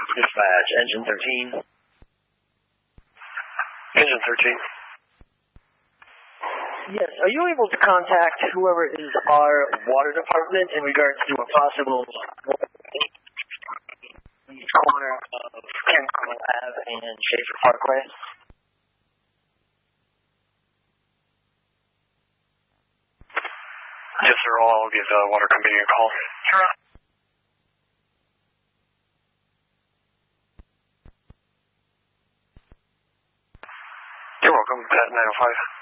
Dispatch, engine 13. Engine 13. Yes, are you able to contact whoever is our water department in regards to a possible corner of Kenco Ave and Schaefer Parkway? Yes, sir. I'll give the water company a call. Sure. You're welcome. At 905.